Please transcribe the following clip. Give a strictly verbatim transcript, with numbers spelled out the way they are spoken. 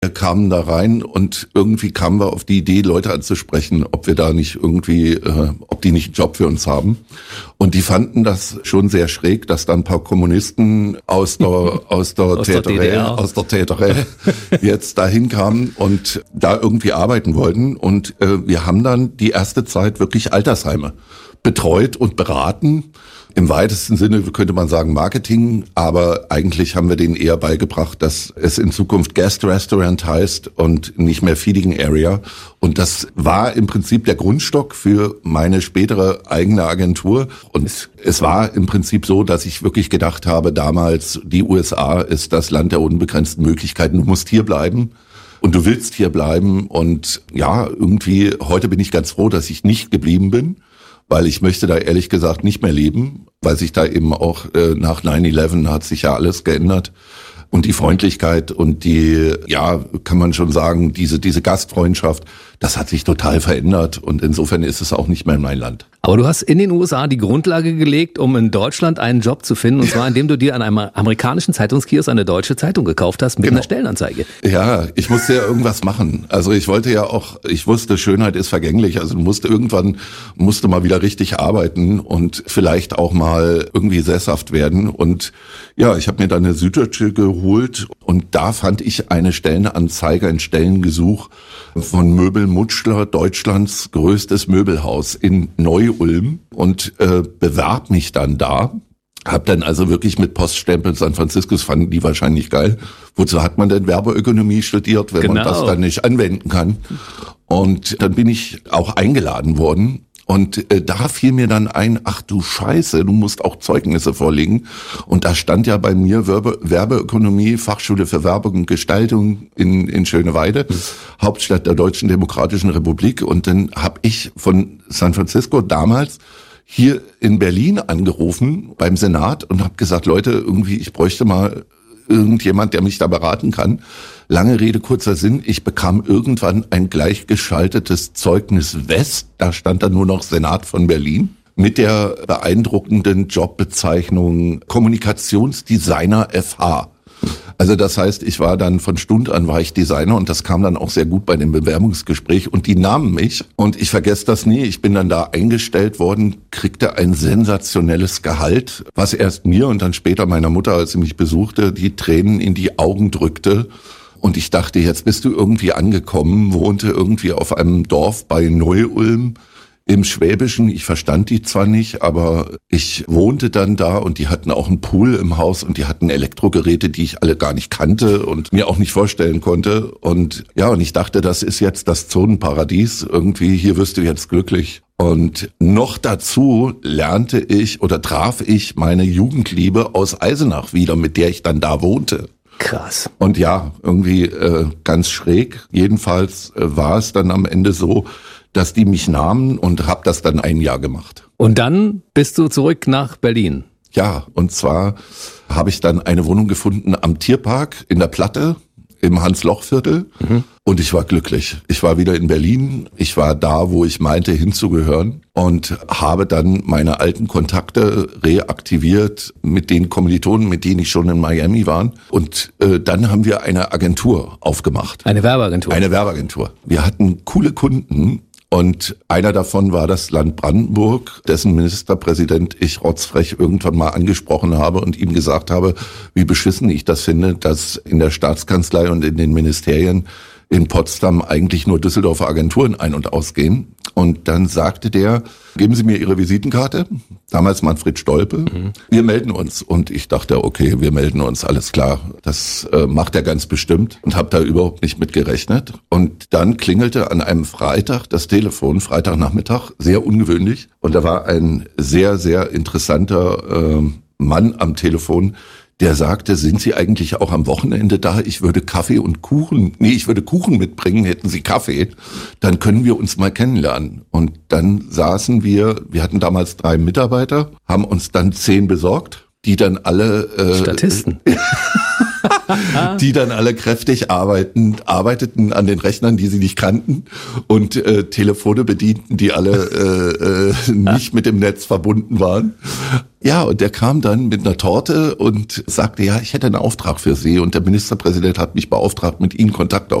Wir kamen da rein und irgendwie kamen wir auf die Idee, Leute anzusprechen, ob wir da nicht irgendwie, äh, ob die nicht einen Job für uns haben. Und die fanden das schon sehr schräg, dass da ein paar Kommunisten aus der aus der aus der D D R, aus der T D R jetzt dahin kamen und da irgendwie arbeiten wollten. Und äh, wir haben dann die erste Zeit wirklich Altersheime betreut und beraten. Im weitesten Sinne könnte man sagen Marketing, aber eigentlich haben wir denen eher beigebracht, dass es in Zukunft Guest Restaurant heißt und nicht mehr Feeding Area. Und das war im Prinzip der Grundstock für meine spätere eigene Agentur. Und es war im Prinzip so, dass ich wirklich gedacht habe, damals, die U S A ist das Land der unbegrenzten Möglichkeiten. Du musst hier bleiben. Und du willst hier bleiben. Und ja, irgendwie, heute bin ich ganz froh, dass ich nicht geblieben bin, weil ich möchte da ehrlich gesagt nicht mehr leben, weil sich da eben auch äh, nach neun elf hat sich ja alles geändert. Und die Freundlichkeit und die, ja, kann man schon sagen, diese diese Gastfreundschaft, das hat sich total verändert. Und insofern ist es auch nicht mehr mein Land. Aber du hast in den U S A die Grundlage gelegt, um in Deutschland einen Job zu finden. Und zwar, indem du dir an einem amerikanischen Zeitungskiosk eine deutsche Zeitung gekauft hast mit Genau. einer Stellenanzeige. Ja, ich musste ja irgendwas machen. Also ich wollte ja auch, ich wusste, Schönheit ist vergänglich. Also du musst irgendwann, musste mal wieder richtig arbeiten und vielleicht auch mal irgendwie sesshaft werden. Und ja, ich habe mir dann eine Süddeutsche geholt und da fand ich eine Stellenanzeige, ein Stellengesuch von Möbel Mutschler, Deutschlands größtes Möbelhaus in Neu-Ulm und äh, bewarb mich dann da. Hab dann also wirklich mit Poststempel San Francisco, das fanden die wahrscheinlich geil. Wozu hat man denn Werbeökonomie studiert, wenn genau. man das dann nicht anwenden kann? Und dann bin ich auch eingeladen worden. Und äh, da fiel mir dann ein, ach du Scheiße, du musst auch Zeugnisse vorlegen. Und da stand ja bei mir Werbe, Werbeökonomie, Fachschule für Werbung und Gestaltung in, in Schöneweide, mhm. Hauptstadt der Deutschen Demokratischen Republik. Und dann habe ich von San Francisco damals hier in Berlin angerufen beim Senat und habe gesagt, Leute, irgendwie, ich bräuchte mal irgendjemand, der mich da beraten kann. Lange Rede, kurzer Sinn, ich bekam irgendwann ein gleichgeschaltetes Zeugnis West, da stand dann nur noch Senat von Berlin, mit der beeindruckenden Jobbezeichnung Kommunikationsdesigner F H. Also das heißt, ich war dann von Stund an war ich Designer und das kam dann auch sehr gut bei dem Bewerbungsgespräch und die nahmen mich und ich vergesse das nie. Ich bin dann da eingestellt worden, kriegte ein sensationelles Gehalt, was erst mir und dann später meiner Mutter, als sie mich besuchte, die Tränen in die Augen drückte. Und ich dachte, jetzt bist du irgendwie angekommen, wohnte irgendwie auf einem Dorf bei Neu-Ulm im Schwäbischen. Ich verstand die zwar nicht, aber ich wohnte dann da und die hatten auch einen Pool im Haus und die hatten Elektrogeräte, die ich alle gar nicht kannte und mir auch nicht vorstellen konnte. Und ja, und ich dachte, das ist jetzt das Zonenparadies. Irgendwie, hier wirst du jetzt glücklich. Und noch dazu lernte ich oder traf ich meine Jugendliebe aus Eisenach wieder, mit der ich dann da wohnte. Krass. Und ja, irgendwie äh, ganz schräg. Jedenfalls äh, war es dann am Ende so, dass die mich nahmen und hab das dann ein Jahr gemacht. Und dann bist du zurück nach Berlin? Ja, und zwar habe ich dann eine Wohnung gefunden am Tierpark in der Platte im Hans-Loch-Viertel mhm. und ich war glücklich. Ich war wieder in Berlin, ich war da, wo ich meinte hinzugehören und habe dann meine alten Kontakte reaktiviert mit den Kommilitonen, mit denen ich schon in Miami war. Und äh, dann haben wir eine Agentur aufgemacht. Eine Werbeagentur? Eine Werbeagentur. Wir hatten coole Kunden. Und einer davon war das Land Brandenburg, dessen Ministerpräsident ich rotzfrech irgendwann mal angesprochen habe und ihm gesagt habe, wie beschissen ich das finde, dass in der Staatskanzlei und in den Ministerien in Potsdam eigentlich nur Düsseldorfer Agenturen ein- und ausgehen. Und dann sagte der, geben Sie mir Ihre Visitenkarte, damals Manfred Stolpe, mhm. wir melden uns. Und ich dachte, okay, wir melden uns, alles klar, das äh, macht er ganz bestimmt und habe da überhaupt nicht mit gerechnet. Und dann klingelte an einem Freitag das Telefon, Freitagnachmittag, sehr ungewöhnlich. Und da war ein sehr, sehr interessanter äh, Mann am Telefon, der sagte, sind Sie eigentlich auch am Wochenende da? Ich würde Kaffee und Kuchen, nee, ich würde Kuchen mitbringen, hätten Sie Kaffee, dann können wir uns mal kennenlernen. Und dann saßen wir, wir hatten damals drei Mitarbeiter, haben uns dann zehn besorgt, die dann alle... Äh, Statisten. die dann alle kräftig arbeiten, arbeiteten an den Rechnern, die sie nicht kannten und äh, Telefone bedienten, die alle äh, äh, nicht mit dem Netz verbunden waren. Ja, und der kam dann mit einer Torte und sagte, ja, ich hätte einen Auftrag für Sie und der Ministerpräsident hat mich beauftragt, mit Ihnen Kontakt